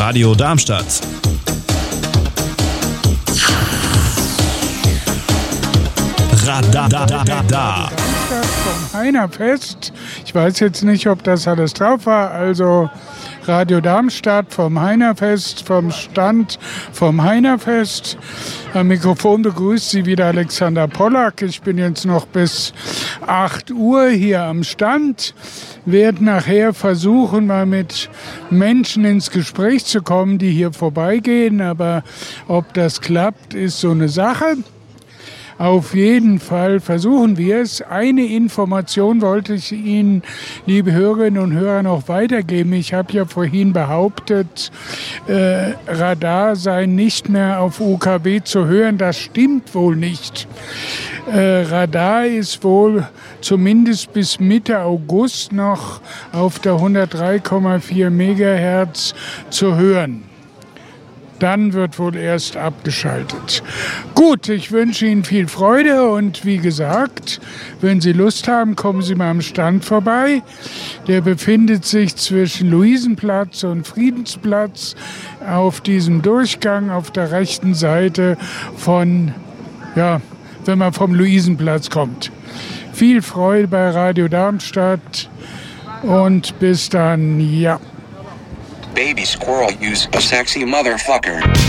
Radio Darmstadt. Radar. Vom Heinerfest. Ich weiß jetzt nicht, ob das alles drauf war. Also Radio Darmstadt vom Heinerfest, vom Stand vom Heinerfest. Am Mikrofon begrüßt Sie wieder Alexander Pollack. Ich bin jetzt noch bis 8 Uhr hier am Stand. Werde nachher versuchen, mal mit Menschen ins Gespräch zu kommen, die hier vorbeigehen. Aber ob das klappt, ist so eine Sache. Auf jeden Fall versuchen wir es. Eine Information wollte ich Ihnen, liebe Hörerinnen und Hörer, noch weitergeben. Ich habe ja vorhin behauptet, Radar sei nicht mehr auf UKW zu hören. Das stimmt wohl nicht. Radar ist wohl zumindest bis Mitte August noch auf der 103,4 Megahertz zu hören. Dann wird wohl erst abgeschaltet. Gut, ich wünsche Ihnen viel Freude und wie gesagt, wenn Sie Lust haben, kommen Sie mal am Stand vorbei. Der befindet sich zwischen Luisenplatz und Friedensplatz auf diesem Durchgang auf der rechten Seite von, wenn man vom Luisenplatz kommt. Viel Freude bei Radio Darmstadt und bis dann, ja. Baby squirrel, use a sexy motherfucker.